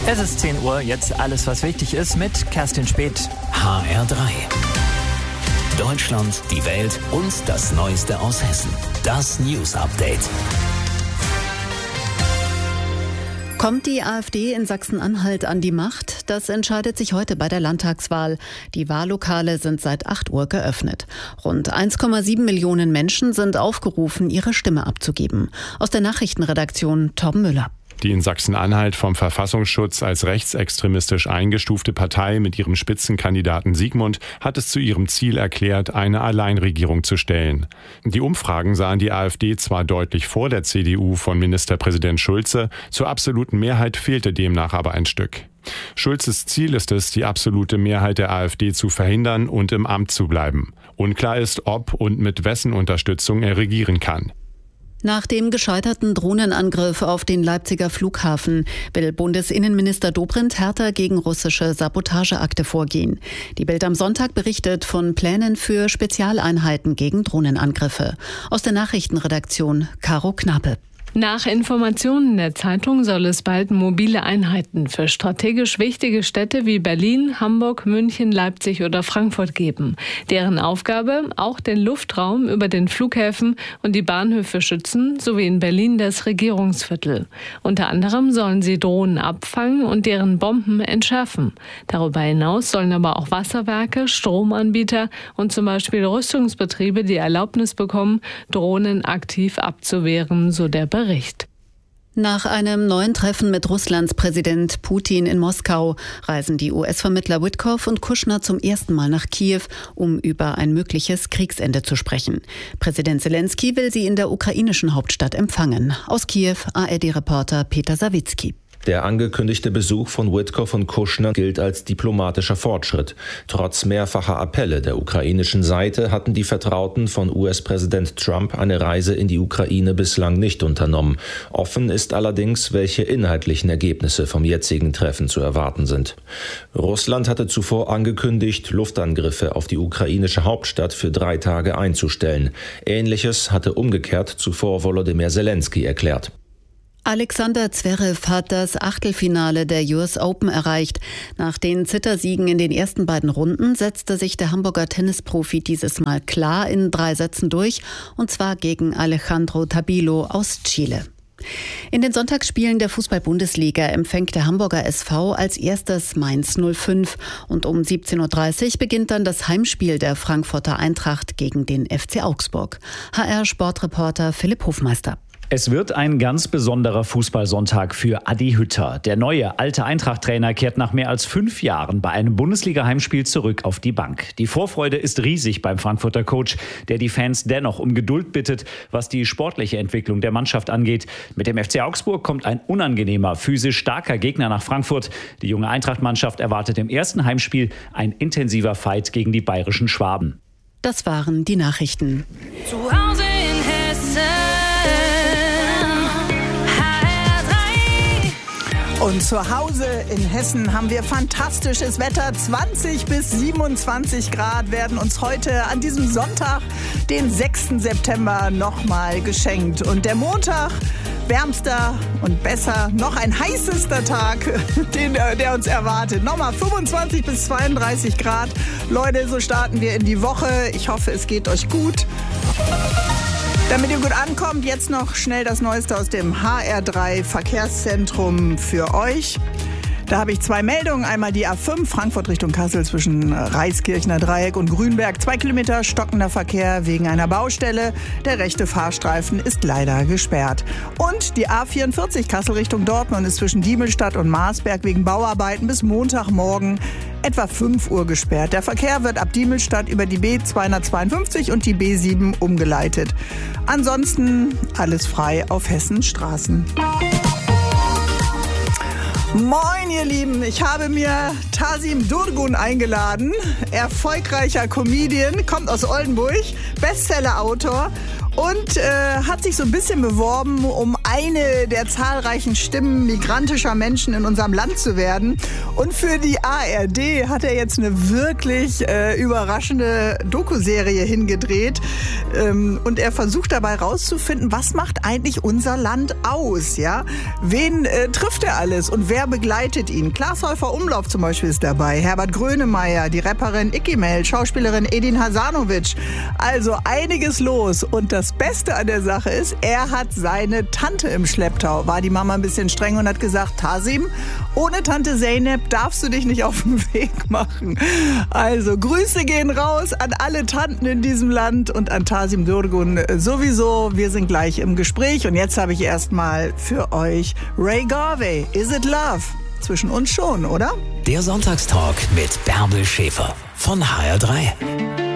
Es ist 10 Uhr, jetzt alles, was wichtig ist mit Kerstin Speth. HR3. Deutschland, die Welt und das Neueste aus Hessen. Das News Update. Kommt die AfD in Sachsen-Anhalt an die Macht? Das entscheidet sich heute bei der Landtagswahl. Die Wahllokale sind seit 8 Uhr geöffnet. Rund 1,7 Millionen Menschen sind aufgerufen, ihre Stimme abzugeben. Aus der Nachrichtenredaktion Torben Müller. Die in Sachsen-Anhalt vom Verfassungsschutz als rechtsextremistisch eingestufte Partei mit ihrem Spitzenkandidaten Sigmund hat es zu ihrem Ziel erklärt, eine Alleinregierung zu stellen. Die Umfragen sahen die AfD zwar deutlich vor der CDU von Ministerpräsident Schulze, zur absoluten Mehrheit fehlte demnach aber ein Stück. Schulzes Ziel ist es, die absolute Mehrheit der AfD zu verhindern und im Amt zu bleiben. Unklar ist, ob und mit wessen Unterstützung er regieren kann. Nach dem gescheiterten Drohnenangriff auf den Leipziger Flughafen will Bundesinnenminister Dobrindt härter gegen russische Sabotageakte vorgehen. Die Bild am Sonntag berichtet von Plänen für Spezialeinheiten gegen Drohnenangriffe. Aus der Nachrichtenredaktion Caro Knappe. Nach Informationen der Zeitung soll es bald mobile Einheiten für strategisch wichtige Städte wie Berlin, Hamburg, München, Leipzig oder Frankfurt geben. Deren Aufgabe, auch den Luftraum über den Flughäfen und die Bahnhöfe schützen, sowie in Berlin das Regierungsviertel. Unter anderem sollen sie Drohnen abfangen und deren Bomben entschärfen. Darüber hinaus sollen aber auch Wasserwerke, Stromanbieter und zum Beispiel Rüstungsbetriebe die Erlaubnis bekommen, Drohnen aktiv abzuwehren, so der Bericht. Nach einem neuen Treffen mit Russlands Präsident Putin in Moskau reisen die US-Vermittler Witkoff und Kushner zum ersten Mal nach Kiew, um über ein mögliches Kriegsende zu sprechen. Präsident Zelensky will sie in der ukrainischen Hauptstadt empfangen. Aus Kiew ARD-Reporter Peter Sawicki. Der angekündigte Besuch von Witkoff und Kushner gilt als diplomatischer Fortschritt. Trotz mehrfacher Appelle der ukrainischen Seite hatten die Vertrauten von US-Präsident Trump eine Reise in die Ukraine bislang nicht unternommen. Offen ist allerdings, welche inhaltlichen Ergebnisse vom jetzigen Treffen zu erwarten sind. Russland hatte zuvor angekündigt, Luftangriffe auf die ukrainische Hauptstadt für 3 Tage einzustellen. Ähnliches hatte umgekehrt zuvor Volodymyr Zelensky erklärt. Alexander Zverev hat das Achtelfinale der US Open erreicht. Nach den Zittersiegen in den ersten beiden Runden setzte sich der Hamburger Tennisprofi dieses Mal klar in 3 Sätzen durch, und zwar gegen Alejandro Tabilo aus Chile. In den Sonntagsspielen der Fußball-Bundesliga empfängt der Hamburger SV als erstes Mainz 05 und um 17.30 Uhr beginnt dann das Heimspiel der Frankfurter Eintracht gegen den FC Augsburg. HR-Sportreporter Philipp Hofmeister. Es wird ein ganz besonderer Fußballsonntag für Adi Hütter. Der neue alte Eintracht-Trainer kehrt nach mehr als 5 Jahren bei einem Bundesliga-Heimspiel zurück auf die Bank. Die Vorfreude ist riesig beim Frankfurter Coach, der die Fans dennoch um Geduld bittet, was die sportliche Entwicklung der Mannschaft angeht. Mit dem FC Augsburg kommt ein unangenehmer, physisch starker Gegner nach Frankfurt. Die junge Eintracht-Mannschaft erwartet im ersten Heimspiel ein intensiver Fight gegen die bayerischen Schwaben. Das waren die Nachrichten. Zu Hause in Hessen. Und zu Hause in Hessen haben wir fantastisches Wetter. 20 bis 27 Grad werden uns heute an diesem Sonntag, den 6. September, nochmal geschenkt. Und der Montag, wärmster und besser, noch ein heißester Tag, der uns erwartet. Nochmal 25 bis 32 Grad. Leute, so starten wir in die Woche. Ich hoffe, es geht euch gut. Damit ihr gut ankommt, jetzt noch schnell das Neueste aus dem HR3 Verkehrszentrum für euch. Da habe ich 2 Meldungen. Einmal die A5 Frankfurt Richtung Kassel zwischen Reiskirchner Dreieck und Grünberg. 2 Kilometer stockender Verkehr wegen einer Baustelle. Der rechte Fahrstreifen ist leider gesperrt. Und die A44 Kassel Richtung Dortmund ist zwischen Diemelstadt und Marsberg wegen Bauarbeiten bis Montagmorgen etwa 5 Uhr gesperrt. Der Verkehr wird ab Diemelstadt über die B252 und die B7 umgeleitet. Ansonsten alles frei auf Hessens Straßen. Moin, ihr Lieben. Ich habe mir Tasim Durgun eingeladen. Erfolgreicher Comedian, kommt aus Oldenburg, Bestseller-Autor und hat sich so ein bisschen beworben um eine der zahlreichen Stimmen migrantischer Menschen in unserem Land zu werden. Und für die ARD hat er jetzt eine wirklich überraschende Dokuserie hingedreht. Und er versucht dabei rauszufinden, was macht eigentlich unser Land aus? Ja? Wen trifft er alles und wer begleitet ihn? Klaas Häufer Umlauf zum Beispiel ist dabei, Herbert Grönemeyer, die Rapperin Ikimel, Schauspielerin Edin Hasanovic. Also einiges los. Und das Beste an der Sache ist, er hat seine Tante im Schlepptau. War die Mama ein bisschen streng und hat gesagt, Tasim, ohne Tante Zeynep darfst du dich nicht auf den Weg machen. Also Grüße gehen raus an alle Tanten in diesem Land und an Tasim Durgun sowieso. Wir sind gleich im Gespräch und jetzt habe ich erstmal für euch Ray Garvey, Is It Love? Zwischen uns schon, oder? Der Sonntagstalk mit Bärbel Schäfer von HR3.